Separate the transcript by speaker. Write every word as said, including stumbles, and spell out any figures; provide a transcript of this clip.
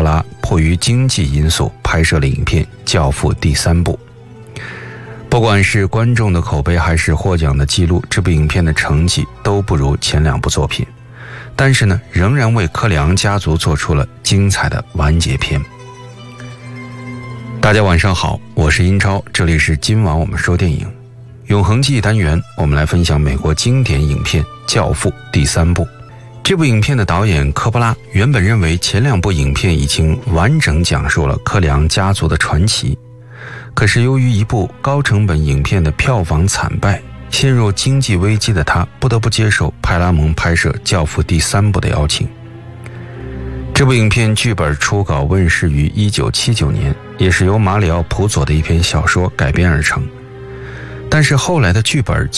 Speaker 1: 波拉迫于经济因素拍摄了影片《教父》第三部。不管是观众的口碑还是获奖的记录，这部影片的成绩都不如前两部作品，但是呢，仍然为科里昂家族做出了精彩的完结篇。大家晚上好，我是英超，这里是今晚我们说电影永恒记忆单元，我们来分享美国经典影片《教父》第三部。这部影片的导演科波拉原本认为前两部影片已经完整讲述了科里昂家族的传奇，可是由于一部高成本影片的票房惨败，陷入经济危机的他不得不接受派拉蒙拍摄《教父》第三部的邀请。这部影片剧本初稿问世于一九七九年，也是由马里奥·普佐的一篇小说改编而成，但是后来的剧本